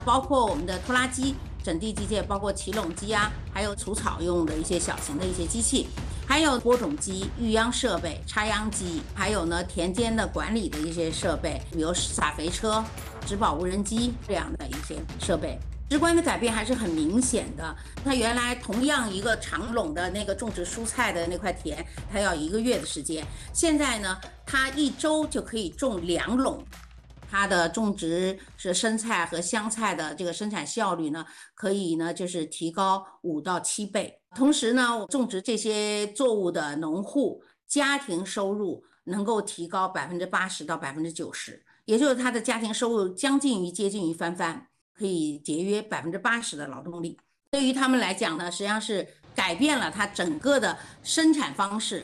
包括我们的拖拉机、整地机械，包括起垄机啊，还有除草用的一些小型的一些机器，还有播种机、育秧设备、插秧机，还有呢田间的管理的一些设备，比如撒肥车、植保无人机这样的一些设备。直观的改变还是很明显的。它原来同样一个长垄的那个种植蔬菜的那块田，它要1个月的时间，现在呢，它1周就可以种2垄。它的种植是生菜和香菜的这个生产效率呢，可以呢就是提高5到7倍。同时呢，种植这些作物的农户家庭收入能够提高80%到90%，也就是他的家庭收入接近于翻番，可以节约80%的劳动力。对于他们来讲呢，实际上是改变了他整个的生产方式。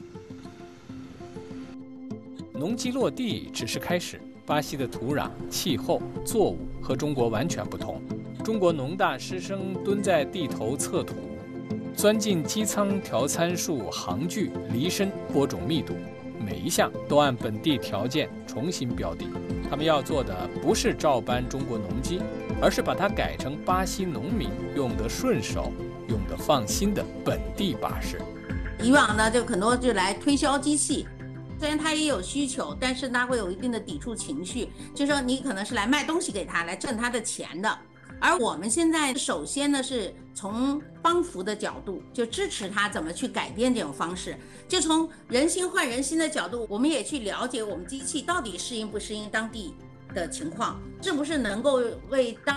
农机落地只是开始。巴西的土壤、气候、作物和中国完全不同。中国农大师生蹲在地头测土，钻进机舱调参数、行距、离深、播种密度，每一项都按本地条件重新标定。他们要做的不是照搬中国农机，而是把它改成巴西农民用得顺手、用得放心的本地巴士。 以往呢，就很多就来推销机器。虽然他也有需求，但是他会有一定的抵触情绪，就是说你可能是来卖东西给他，来挣他的钱的。而我们现在首先呢是从帮扶的角度，就支持他怎么去改变这种方式，就从人心换人心的角度，我们也去了解我们机器到底适应不适应当地的情况，是不是能够为当